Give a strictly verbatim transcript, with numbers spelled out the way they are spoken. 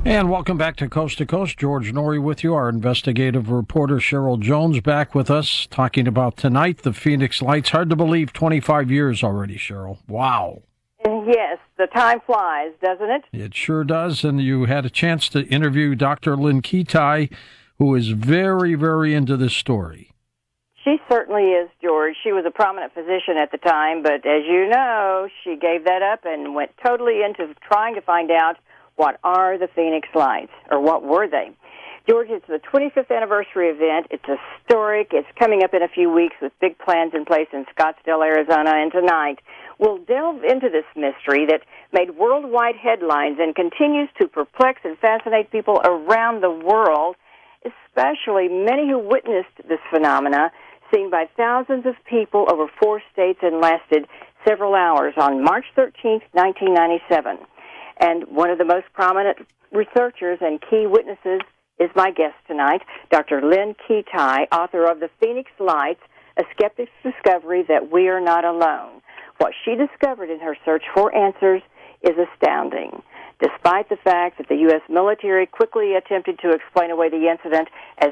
And welcome back to Coast to Coast. George Noory with you. Our investigative reporter Cheryl Jones back with us, talking about tonight, the Phoenix Lights. Hard to believe, twenty-five years already, Cheryl. Wow. Yes, the time flies, doesn't it? It sure does. And you had a chance to interview Doctor Lynn Ketai, who is very, very into this story. She certainly is, George. She was a prominent physician at the time, but as you know, she gave that up and went totally into trying to find out what are the Phoenix Lights, or what were they. George, it's the twenty-fifth anniversary event. It's historic. It's coming up in a few weeks with big plans in place in Scottsdale, Arizona, and tonight we'll delve into this mystery that made worldwide headlines and continues to perplex and fascinate people around the world, especially many who witnessed this phenomena, seen by thousands of people over four states and lasted several hours on March thirteenth, nineteen ninety-seven. And one of the most prominent researchers and key witnesses is my guest tonight, Doctor Lynn Ketai, author of The Phoenix Lights, A Skeptic's Discovery That We Are Not Alone. What she discovered in her search for answers is astounding. Despite the fact that the U S military quickly attempted to explain away the incident as